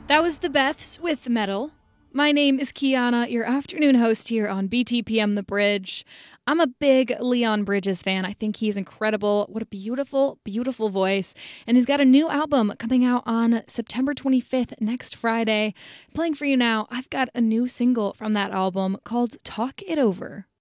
That was the Beths with Metal. My name is Kiana, your afternoon host here on BTPM The Bridge. I'm a big Leon Bridges fan. I think he's incredible. What a beautiful, beautiful voice. And he's got a new album coming out on September 25th, next Friday. Playing for you now, I've got a new single from that album called Talk It Over.